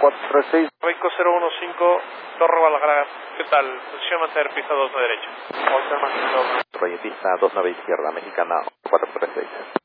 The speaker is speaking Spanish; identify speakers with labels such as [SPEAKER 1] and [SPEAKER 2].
[SPEAKER 1] 436.
[SPEAKER 2] Rico 015, Torre Valgrán, ¿qué tal? Posición mantener pista 2 a derecha.
[SPEAKER 1] Rayetista 29 izquierda, mexicana 436.